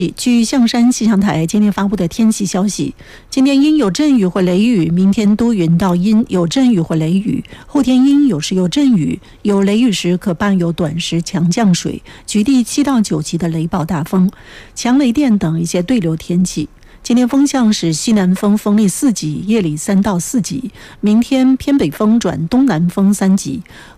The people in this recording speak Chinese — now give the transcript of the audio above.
据象山气象台今天发布的天气消息，今天阴有阵雨或雷雨，明天多云到阴有阵雨或雷雨，后天阴有时有阵雨，有雷雨时可伴有短时强降水，局地7到9级的雷暴大风、强雷电等一些对流天气。今天风向是西南风，风力4级，夜里3到4级。明天偏北风转东南风3级，